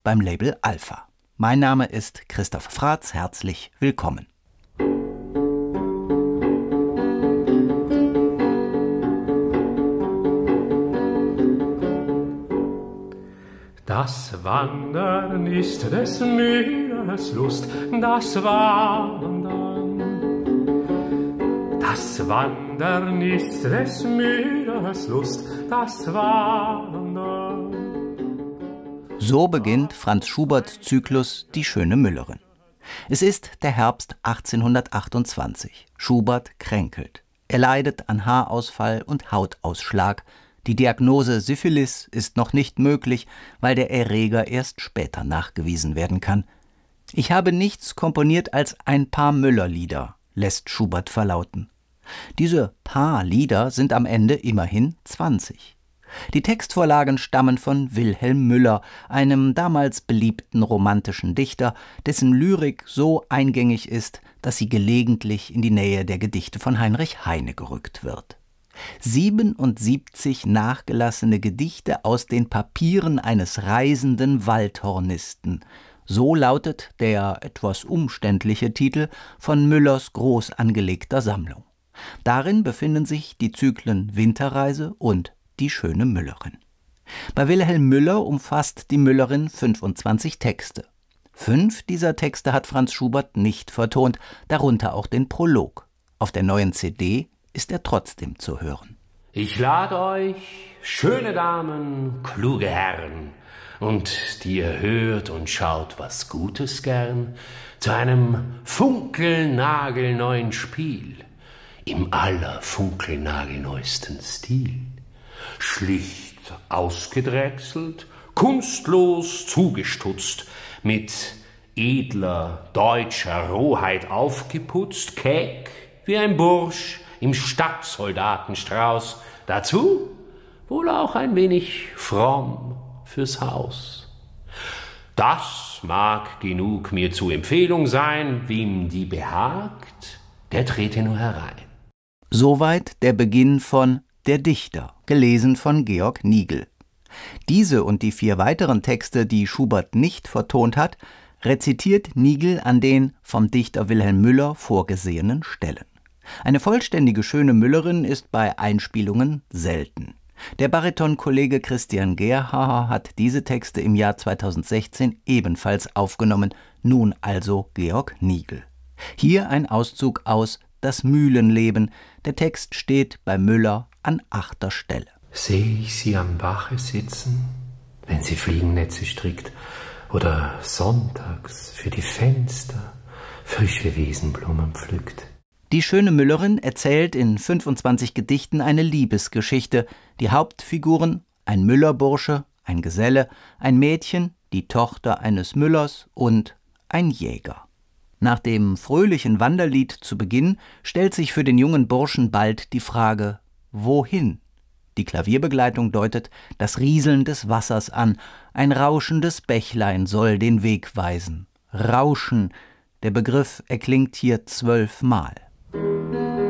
beim Label Alpha. Mein Name ist Christoph Fratz, herzlich willkommen. Das Wandern ist des Müllers Lust, das Wandern. Das Wandern ist des Müllers Lust, das Wandern. So beginnt Franz Schuberts Zyklus Die schöne Müllerin. Es ist der Herbst 1828. Schubert kränkelt. Er leidet an Haarausfall und Hautausschlag. Die Diagnose Syphilis ist noch nicht möglich, weil der Erreger erst später nachgewiesen werden kann. Ich habe nichts komponiert als ein paar Müllerlieder, lässt Schubert verlauten. Diese paar Lieder sind am Ende immerhin 20. Die Textvorlagen stammen von Wilhelm Müller, einem damals beliebten romantischen Dichter, dessen Lyrik so eingängig ist, dass sie gelegentlich in die Nähe der Gedichte von Heinrich Heine gerückt wird. 77 nachgelassene Gedichte aus den Papieren eines reisenden Waldhornisten. So lautet der etwas umständliche Titel von Müllers groß angelegter Sammlung. Darin befinden sich die Zyklen Winterreise und Die schöne Müllerin. Bei Wilhelm Müller umfasst die Müllerin 25 Texte. 5 dieser Texte hat Franz Schubert nicht vertont, darunter auch den Prolog. Auf der neuen CD ist er trotzdem zu hören. Ich lade euch, schöne Damen, kluge Herren, und die ihr hört und schaut was Gutes gern, zu einem funkelnagelneuen Spiel im allerfunkelnagelneuesten Stil. Schlicht ausgedrechselt, kunstlos zugestutzt, mit edler deutscher Rohheit aufgeputzt, keck wie ein Bursch im Stadtsoldatenstrauß, dazu wohl auch ein wenig fromm fürs Haus. Das mag genug mir zu Empfehlung sein, wem die behagt, der trete nur herein. Soweit der Beginn von Der Dichter, gelesen von Georg Nigl. Diese und die 4 weiteren Texte, die Schubert nicht vertont hat, rezitiert Nigl an den vom Dichter Wilhelm Müller vorgesehenen Stellen. Eine vollständige schöne Müllerin ist bei Einspielungen selten. Der Baritonkollege Christian Gerhaher hat diese Texte im Jahr 2016 ebenfalls aufgenommen, nun also Georg Nigl. Hier ein Auszug aus Das Mühlenleben. Der Text steht bei Müller an 8. Stelle. Sehe ich sie am Bache sitzen, wenn sie Fliegennetze strickt, oder sonntags für die Fenster frische Wiesenblumen pflückt. Die schöne Müllerin erzählt in 25 Gedichten eine Liebesgeschichte. Die Hauptfiguren: ein Müllerbursche, ein Geselle, ein Mädchen, die Tochter eines Müllers und ein Jäger. Nach dem fröhlichen Wanderlied zu Beginn stellt sich für den jungen Burschen bald die Frage: Wohin? Die Klavierbegleitung deutet das Rieseln des Wassers an. Ein rauschendes Bächlein soll den Weg weisen. Rauschen, der Begriff erklingt hier 12 Mal.